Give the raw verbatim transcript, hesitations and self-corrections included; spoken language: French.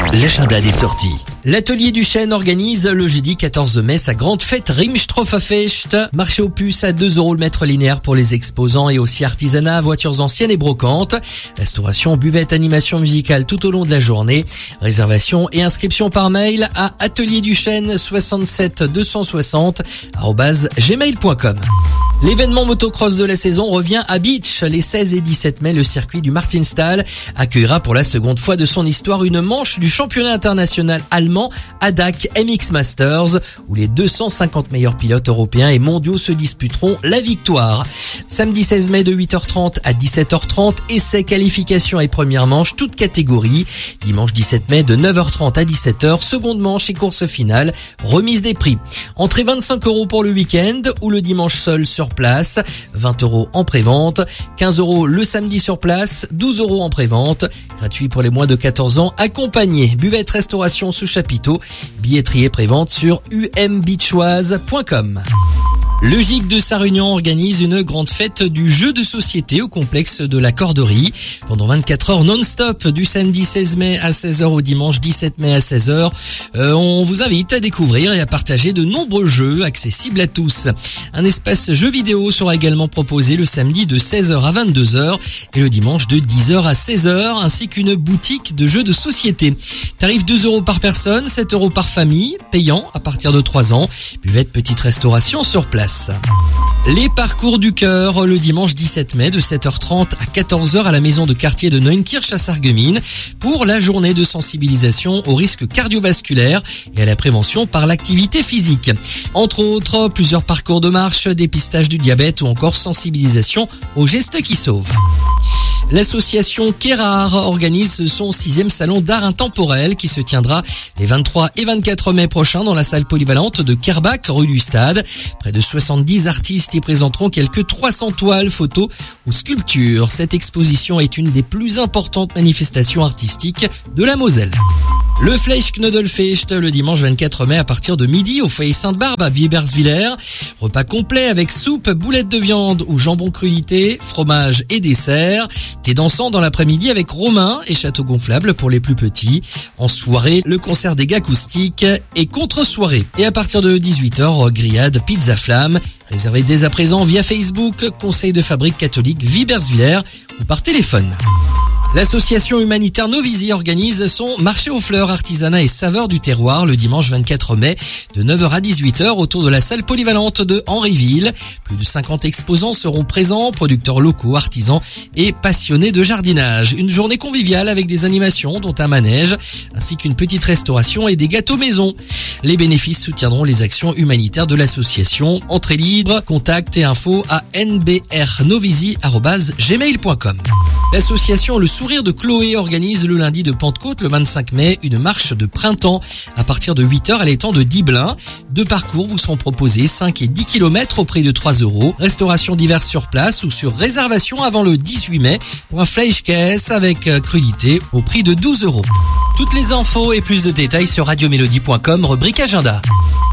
L'agenda des sorties. L'atelier du Chêne organise le jeudi quatorze mai sa grande fête Rimstrofafest. Marché aux puces à deux euros le mètre linéaire pour les exposants et aussi artisanat, voitures anciennes et brocantes. Restauration, buvette, animation musicale tout au long de la journée. Réservation et inscription par mail à atelier du chêne soixante-sept deux cent soixante arobase gmail point com. L'événement motocross de la saison revient à Beach. Les seize et dix-sept mai, le circuit du Martinstal accueillera pour la seconde fois de son histoire une manche du championnat international allemand A D A C M X Masters, où les deux cent cinquante meilleurs pilotes européens et mondiaux se disputeront la victoire. Samedi seize mai de huit heures trente à dix-sept heures trente, essais, qualifications et première manche, toutes catégories. Dimanche dix-sept mai de neuf heures trente à dix-sept heures, seconde manche et course finale, remise des prix. Entrée vingt-cinq euros pour le week-end ou le dimanche seul sur place, vingt euros en prévente, quinze euros le samedi sur place, douze euros en prévente, gratuit pour les moins de quatorze ans, accompagné. Buvette, restauration sous chapiteau, billetterie et prévente sur u m beachoise point com. Le Gîte de Sarre-Union organise une grande fête du jeu de société au complexe de la Corderie. Pendant vingt-quatre heures non-stop, du samedi seize mai à seize heures au dimanche dix-sept mai à seize heures. Euh, on vous invite à découvrir et à partager de nombreux jeux accessibles à tous. Un espace jeux vidéo sera également proposé le samedi de seize heures à vingt-deux heures et le dimanche de dix heures à seize heures, ainsi qu'une boutique de jeux de société. Tarif deux euros par personne, sept euros par famille, payant à partir de trois ans. Buvette, petite restauration sur place. Les parcours du cœur, le dimanche dix-sept mai de sept heures trente à quatorze heures à la maison de quartier de Neunkirch à Sarreguemines pour la journée de sensibilisation aux risques cardiovasculaires et à la prévention par l'activité physique. Entre autres, plusieurs parcours de marche, dépistage du diabète ou encore sensibilisation aux gestes qui sauvent. L'association Kérard organise son sixième salon d'art intemporel qui se tiendra les vingt-trois et vingt-quatre mai prochains dans la salle polyvalente de Kerbach, rue du Stade. Près de soixante-dix artistes y présenteront quelques trois cents toiles, photos ou sculptures. Cette exposition est une des plus importantes manifestations artistiques de la Moselle. Le Fleischknödelfest le dimanche vingt-quatre mai à partir de midi au foyer Sainte-Barbe à Wieberswiller. Repas complet avec soupe, boulettes de viande ou jambon crudité, fromage et dessert. Thé dansant dans l'après-midi avec Romain et château gonflable pour les plus petits. En soirée, le concert des acoustiques et contre-soirée. Et à partir de dix-huit heures, grillade, pizza flamme. Réservez dès à présent via Facebook, Conseil de fabrique catholique Wieberswiller ou par téléphone. L'association humanitaire Novizi organise son marché aux fleurs, artisanat et saveurs du terroir le dimanche vingt-quatre mai de neuf heures à dix-huit heures autour de la salle polyvalente de Henryville. Plus de cinquante exposants seront présents, producteurs locaux, artisans et passionnés de jardinage. Une journée conviviale avec des animations dont un manège ainsi qu'une petite restauration et des gâteaux maison. Les bénéfices soutiendront les actions humanitaires de l'association. Entrée libre, contact et infos à n b r novizi arobase gmail point com. L'association Le Sourire de Chloé organise le lundi de Pentecôte, le vingt-cinq mai, une marche de printemps à partir de huit heures à l'étang de Diblin. Deux parcours vous seront proposés, cinq et dix kilomètres au prix de trois euros. Restauration diverse sur place ou sur réservation avant le dix-huit mai pour un Fleischkäse avec crudité au prix de douze euros. Toutes les infos et plus de détails sur radio mélodie point com, rubrique agenda.